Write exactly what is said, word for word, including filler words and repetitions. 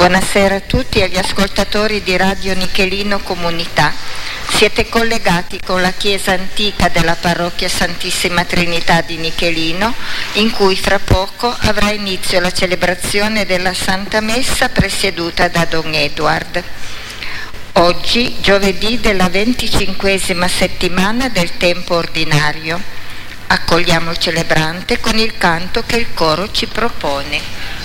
Buonasera a tutti e agli ascoltatori di Radio Nichelino Comunità. Siete collegati con la chiesa antica della parrocchia Santissima Trinità di Nichelino, in cui fra poco avrà inizio la celebrazione della Santa Messa presieduta da Don Edward. Oggi, giovedì della venticinquesima settimana del tempo ordinario. Accogliamo il celebrante con il canto che il coro ci propone.